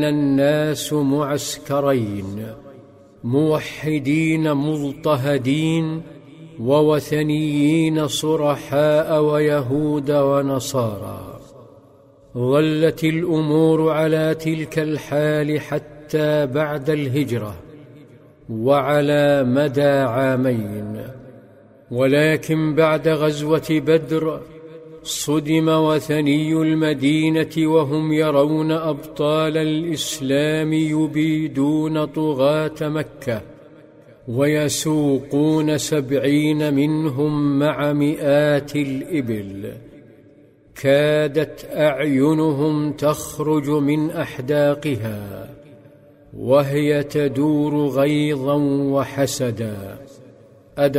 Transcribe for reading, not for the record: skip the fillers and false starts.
الناس معسكرين، موحدين مضطهدين، ووثنيين صرحاء، ويهود ونصارى. ظلت الأمور على تلك الحال حتى بعد الهجرة، وعلى مدى عامين. ولكن بعد غزوة بدر صدم وثني المدينة، وهم يرون أبطال الإسلام يبيدون طغاة مكة، ويسوقون 70 منهم مع مئات الإبل. كادت أعينهم تخرج من أحداقها، وهي تدور غيظا وحسدا.